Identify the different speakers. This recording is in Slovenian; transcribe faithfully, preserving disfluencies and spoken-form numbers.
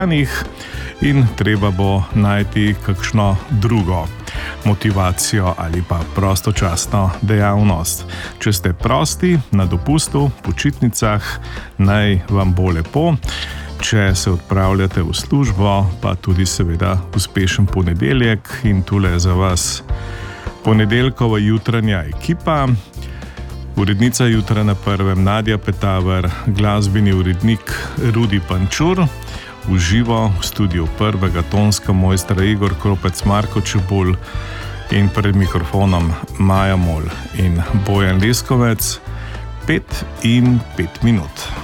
Speaker 1: in treba bo najti kakšno drugo motivacijo ali pa prostočasno dejavnost. Če ste prosti, na dopustu, počitnicah, naj vam bo lepo. Če se odpravljate v službo, pa tudi seveda uspešen ponedeljek in tule za vas ponedeljkova jutranja ekipa. Urednica Jutra na prvem Nadja Petaver, glasbeni urednik Rudi Pančur, v živo v studiu prvega tonska mojstra Igor Kropec, Marko Čebulj in pred mikrofonom Maja Mol in Bojan Leskovec. Pet in pet minut.